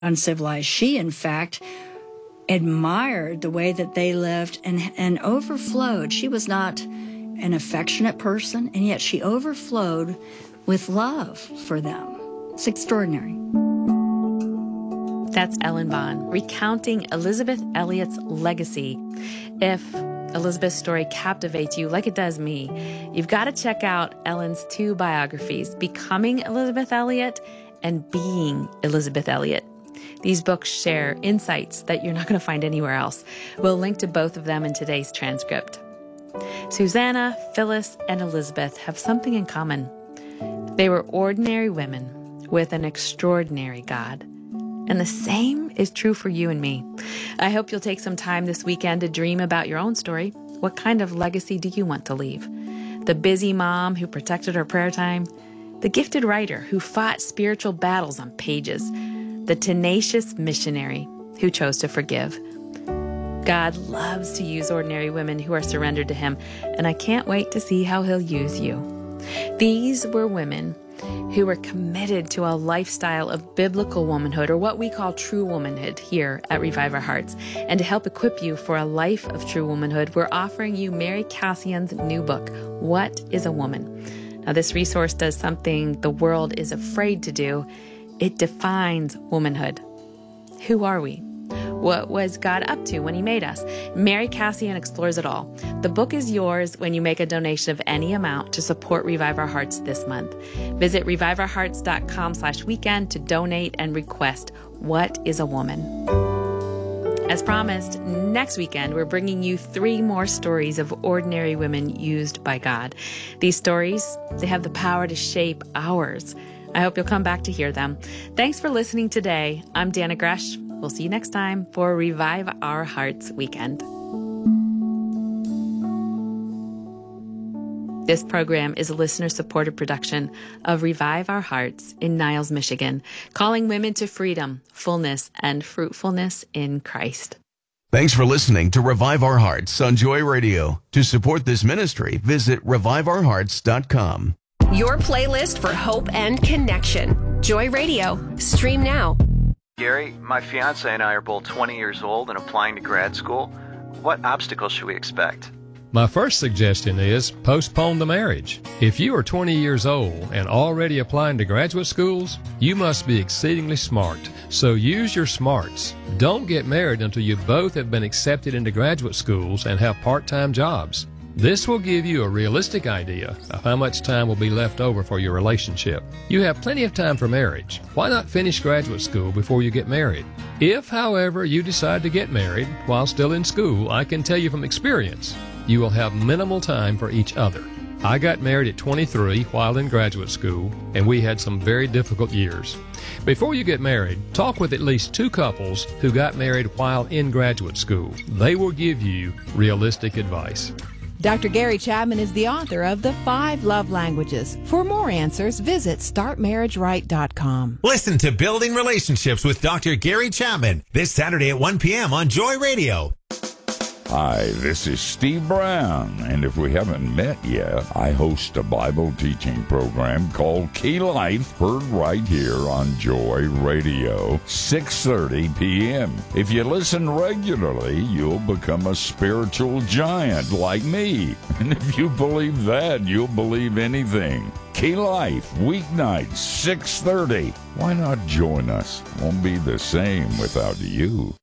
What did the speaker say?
uncivilized. She, in fact, admired the way that they lived and overflowed. She was not an affectionate person, and yet she overflowed with love for them. It's extraordinary. That's Ellen Bond, recounting Elisabeth Elliot's legacy. If Elizabeth's story captivates you like it does me, you've got to check out Ellen's two biographies, Becoming Elisabeth Elliot and Being Elisabeth Elliot. These books share insights that you're not going to find anywhere else. We'll link to both of them in today's transcript. Susanna, Phyllis, and Elizabeth have something in common. They were ordinary women with an extraordinary God. And the same is true for you and me. I hope you'll take some time this weekend to dream about your own story. What kind of legacy do you want to leave? The busy mom who protected her prayer time? The gifted writer who fought spiritual battles on pages? The tenacious missionary who chose to forgive? God loves to use ordinary women who are surrendered to Him, and I can't wait to see how He'll use you. These were women who were committed to a lifestyle of biblical womanhood, or what we call true womanhood here at Revive Our Hearts. And to help equip you for a life of true womanhood, we're offering you Mary Cassian's new book, What is a Woman? Now, this resource does something the world is afraid to do. It defines womanhood. Who are we? What was God up to when He made us? Mary Cassian explores it all. The book is yours when you make a donation of any amount to support Revive Our Hearts this month. Visit reviveourhearts.com/weekend to donate and request What is a Woman? As promised, next weekend, we're bringing you 3 more stories of ordinary women used by God. These stories, they have the power to shape ours. I hope you'll come back to hear them. Thanks for listening today. I'm Dana Gresh. We'll see you next time for Revive Our Hearts Weekend. This program is a listener-supported production of Revive Our Hearts in Niles, Michigan, calling women to freedom, fullness, and fruitfulness in Christ. Thanks for listening to Revive Our Hearts on Joy Radio. To support this ministry, visit reviveourhearts.com. Your playlist for hope and connection. Joy Radio. Stream now. Gary, my fiance and I are both 20 years old and applying to grad school. What obstacles should we expect? My first suggestion is postpone the marriage. If you are 20 years old and already applying to graduate schools, you must be exceedingly smart. So use your smarts. Don't get married until you both have been accepted into graduate schools and have part-time jobs. This will give you a realistic idea of how much time will be left over for your relationship. You have plenty of time for marriage. Why not finish graduate school before you get married? If, however, you decide to get married while still in school, I can tell you from experience, you will have minimal time for each other. I got married at 23 while in graduate school, and we had some very difficult years. Before you get married, talk with at least 2 couples who got married while in graduate school. They will give you realistic advice. Dr. Gary Chapman is the author of The 5 Love Languages. For more answers, visit StartMarriageRight.com. Listen to Building Relationships with Dr. Gary Chapman this Saturday at 1 p.m. on Joy Radio. Hi, this is Steve Brown, and if we haven't met yet, I host a Bible teaching program called Key Life, heard right here on Joy Radio, 6:30 p.m. If you listen regularly, you'll become a spiritual giant like me. And if you believe that, you'll believe anything. Key Life, weeknights, 6:30. Why not join us? Won't be the same without you.